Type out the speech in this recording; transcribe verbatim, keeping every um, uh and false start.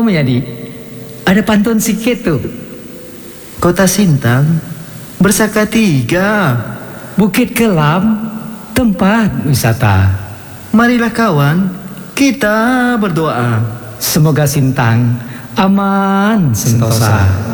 menjadi ada pantun sikit tuh. Kota Sintang bersaka tiga, Bukit Kelam tempat wisata. marilah kawan kita berdoa. Semoga Sintang aman sentosa.